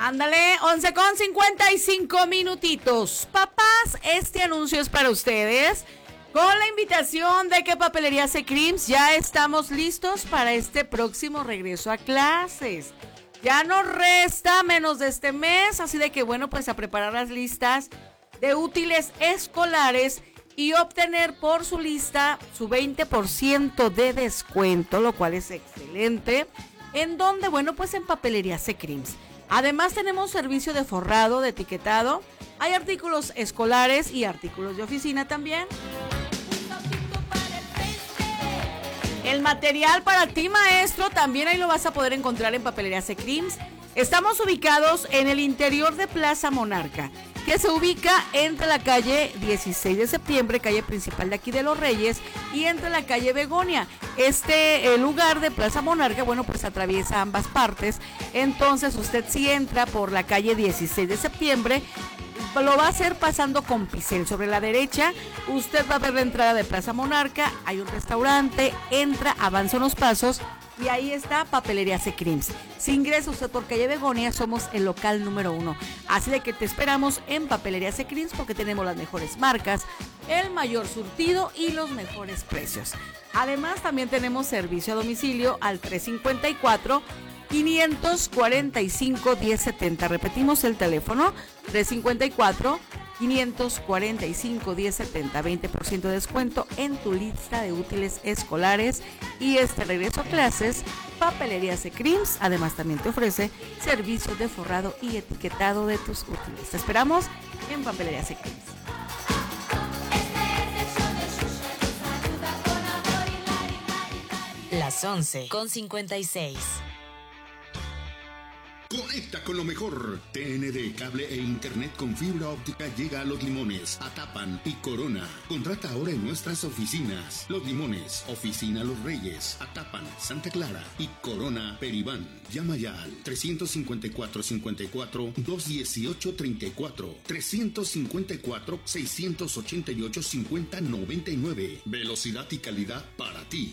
Ándale, 11:55 minutitos. Papás, este anuncio es para ustedes. Con la invitación de que Papelería Secreams ya estamos listos para este próximo regreso a clases. Ya nos resta menos de este mes, así de que bueno, pues a preparar las listas de útiles escolares y obtener por su lista su 20% de descuento, lo cual es excelente. ¿En donde? Bueno, pues en Papelería Secreams. Además tenemos servicio de forrado, de etiquetado. Hay artículos escolares y artículos de oficina también. El material para ti, maestro, también ahí lo vas a poder encontrar en Papelería Secreams. Estamos ubicados en el interior de Plaza Monarca, que se ubica entre la calle 16 de septiembre, calle principal de aquí de Los Reyes, y entre la calle Begonia. Este lugar de Plaza Monarca, bueno, pues atraviesa ambas partes. Entonces usted si entra por la calle 16 de septiembre, lo va a hacer pasando con Picel. Sobre la derecha, usted va a ver la entrada de Plaza Monarca, hay un restaurante, entra, avanza unos pasos y ahí está Papelería Secreams. Si ingresa usted por calle Begonia, somos el local número 1. Así de que te esperamos en Papelería Secreams porque tenemos las mejores marcas, el mayor surtido y los mejores precios. Además, también tenemos servicio a domicilio al 354-545-1070. Repetimos el teléfono, 354-545-1070. 20% de descuento en tu lista de útiles escolares. Y este regreso a clases, Papelería Secreams, además también te ofrece servicios de forrado y etiquetado de tus útiles. Te esperamos en Papelería Secreams. Las 11:56. Conecta con lo mejor. TND, cable e internet con fibra óptica llega a Los Limones, Atapan y Corona. Contrata ahora en nuestras oficinas. Los Limones, Oficina Los Reyes, Atapan, Santa Clara y Corona, Peribán. Llama ya al 354-54-218-34, 354-688-5099. Velocidad y calidad para ti.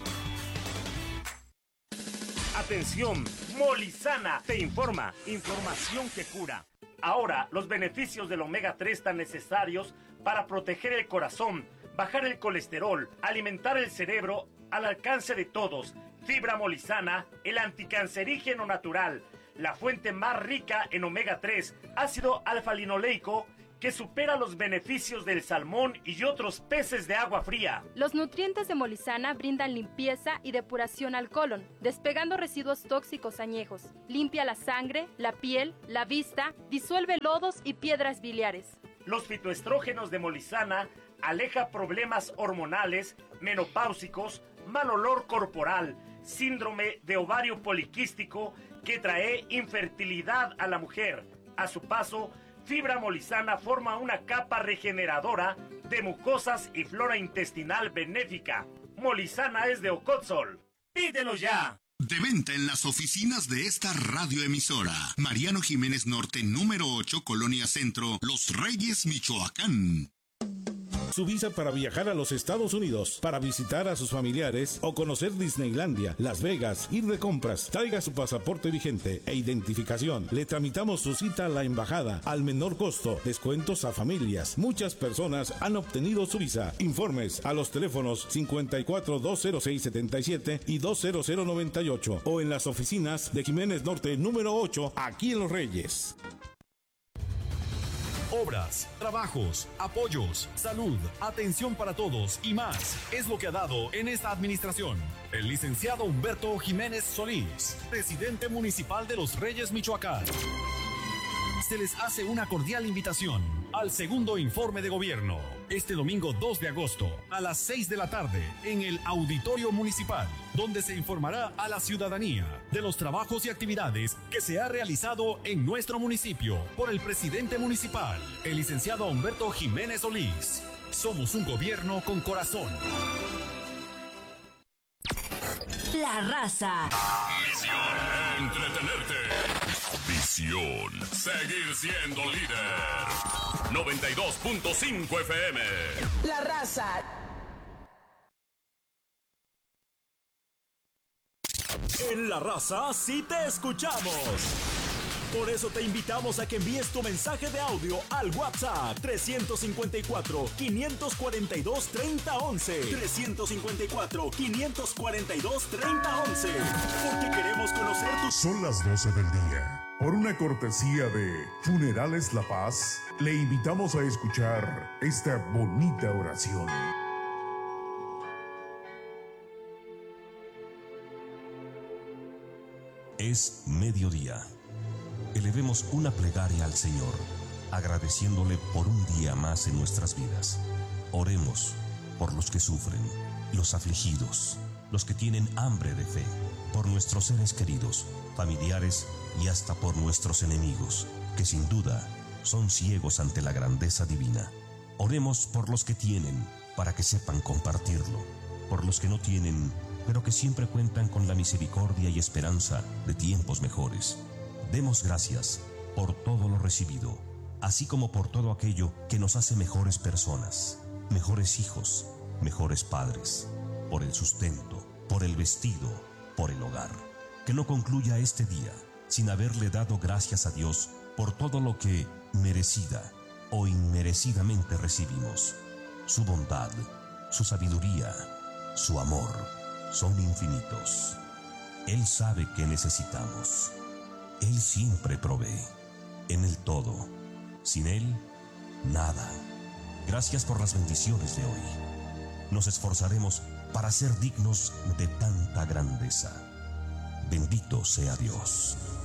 Atención, Molizana te informa, información que cura. Ahora, los beneficios del omega 3 tan necesarios para proteger el corazón, bajar el colesterol, alimentar el cerebro al alcance de todos. Fibra Molizana, el anticancerígeno natural, la fuente más rica en omega 3, ácido alfa-linoleico, que supera los beneficios del salmón y otros peces de agua fría. Los nutrientes de Molizana brindan limpieza y depuración al colon, despegando residuos tóxicos añejos. Limpia la sangre, la piel, la vista, disuelve lodos y piedras biliares. Los fitoestrógenos de Molizana aleja problemas hormonales, menopáusicos, mal olor corporal, síndrome de ovario poliquístico que trae infertilidad a la mujer. A su paso, Fibra Molizana forma una capa regeneradora de mucosas y flora intestinal benéfica. Molizana es de Ocotzol. ¡Pídelo ya! De venta en las oficinas de esta radioemisora. Mariano Jiménez Norte, número 8, Colonia Centro, Los Reyes, Michoacán. Su visa para viajar a los Estados Unidos, para visitar a sus familiares o conocer Disneylandia, Las Vegas, ir de compras. Traiga su pasaporte vigente e identificación. Le tramitamos su cita a la embajada al menor costo. Descuentos a familias. Muchas personas han obtenido su visa. Informes a los teléfonos 54-206-77 y 20098 o en las oficinas de Jiménez Norte número 8, aquí en Los Reyes. Obras, trabajos, apoyos, salud, atención para todos y más es lo que ha dado en esta administración el licenciado Humberto Jiménez Solís, presidente municipal de Los Reyes, Michoacán. Se les hace una cordial invitación al segundo informe de gobierno, este domingo 2 de agosto a las 6 de la tarde en el Auditorio Municipal, donde se informará a la ciudadanía de los trabajos y actividades que se ha realizado en nuestro municipio por el presidente municipal, el licenciado Humberto Jiménez Solís. Somos un gobierno con corazón. La raza. Misión: entretenerte. Visión: seguir siendo líder. 92.5 FM. La raza. En La Raza sí te escuchamos. Por eso te invitamos a que envíes tu mensaje de audio al WhatsApp 354-542-3011. 354-542-3011. Porque queremos conocer tus... Son las 12 del día. Por una cortesía de Funerales La Paz, le invitamos a escuchar esta bonita oración. Es mediodía. Elevemos una plegaria al Señor, agradeciéndole por un día más en nuestras vidas. Oremos por los que sufren, los afligidos, los que tienen hambre de fe, por nuestros seres queridos, familiares y hasta por nuestros enemigos, que sin duda son ciegos ante la grandeza divina. Oremos por los que tienen, para que sepan compartirlo, por los que no tienen, pero que siempre cuentan con la misericordia y esperanza de tiempos mejores. Demos gracias por todo lo recibido, así como por todo aquello que nos hace mejores personas, mejores hijos, mejores padres, por el sustento, por el vestido, por el hogar. Que no concluya este día sin haberle dado gracias a Dios por todo lo que merecida o inmerecidamente recibimos. Su bondad, su sabiduría, su amor son infinitos. Él sabe que necesitamos. Él siempre provee, en el todo. Sin Él, nada. Gracias por las bendiciones de hoy. Nos esforzaremos para ser dignos de tanta grandeza. Bendito sea Dios.